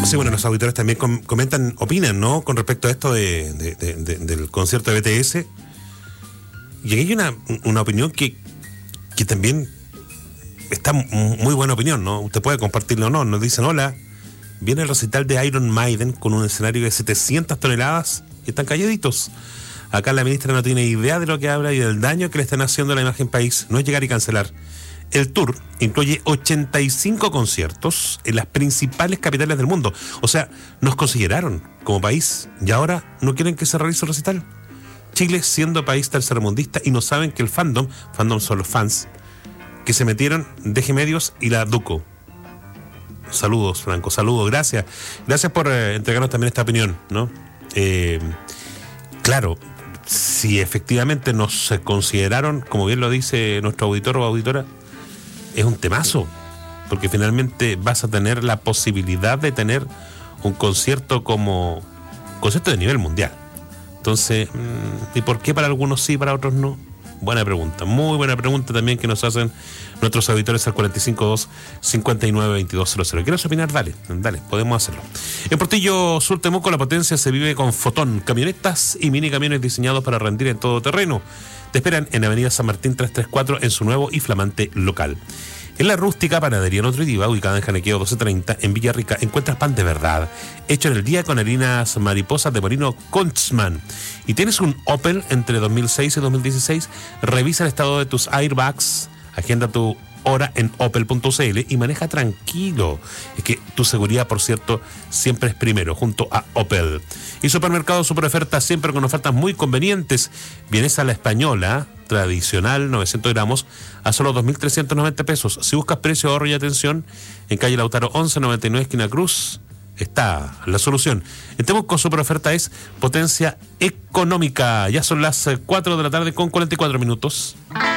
Sí, bueno, los auditores también comentan, opinan, ¿no? Con respecto a esto del concierto de BTS. Y aquí hay una opinión que también está muy buena opinión, ¿no? Usted puede compartirlo o no. Nos dicen, hola, viene el recital de Iron Maiden con un escenario de 700 toneladas y están calladitos. Acá la ministra no tiene idea de lo que habla y del daño que le están haciendo a la imagen país. No es llegar y cancelar. El tour incluye 85 conciertos en las principales capitales del mundo. O sea, nos consideraron como país y ahora no quieren que se realice el recital. Chile siendo país tercermundista y no saben que el fandom son los fans, que se metieron Deje Medios y la Duco. Saludos, Franco, saludos, gracias. Gracias por entregarnos también esta opinión, ¿no? Claro, si efectivamente nos consideraron, como bien lo dice nuestro auditor o auditora, es un temazo, porque finalmente vas a tener la posibilidad de tener un concierto como concierto de nivel mundial. Entonces, ¿y por qué para algunos sí, para otros no? Buena pregunta, muy buena pregunta también que nos hacen nuestros auditores al 452-592200. ¿Quieres opinar? Dale, podemos hacerlo. En Portillo Sur Temuco la potencia se vive con Fotón, camionetas y mini camiones diseñados para rendir en todo terreno. Te esperan en Avenida San Martín 334 en su nuevo y flamante local. En la rústica panadería nutritiva, ubicada en Janequeo 1230, en Villarrica, encuentras pan de verdad, hecho en el día con harinas mariposas de Morino Kunzmann. Y tienes un Opel entre 2006 y 2016, revisa el estado de tus airbags, agenda tu hora en opel.cl y maneja tranquilo. Es que tu seguridad, por cierto, siempre es primero, junto a Opel. Y Supermercado Super Oferta, siempre con ofertas muy convenientes. Vienes a La Española, tradicional, 900 gramos, a solo 2.390 pesos. Si buscas precio, ahorro y atención, en calle Lautaro 1199, esquina Cruz, está la solución. En Temuco Super Oferta es potencia económica. Ya son las 4 de la tarde con 44 minutos.